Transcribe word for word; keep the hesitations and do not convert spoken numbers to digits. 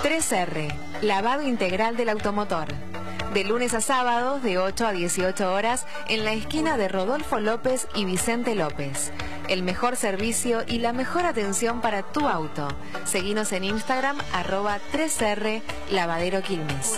tres erre, lavado integral del automotor. De lunes a sábados de ocho a dieciocho horas en la esquina de Rodolfo López y Vicente López. El mejor servicio y la mejor atención para tu auto. Seguinos en Instagram arroba tres erre Lavadero Quilmes.